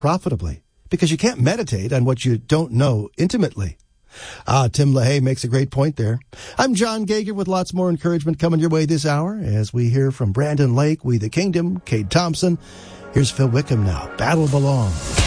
profitably, because you can't meditate on what you don't know intimately. Tim LaHaye makes a great point there. I'm John Gager with lots more encouragement coming your way this hour as we hear from Brandon Lake, We the Kingdom, Cade Thompson. Here's Phil Wickham now. Battle Belongs.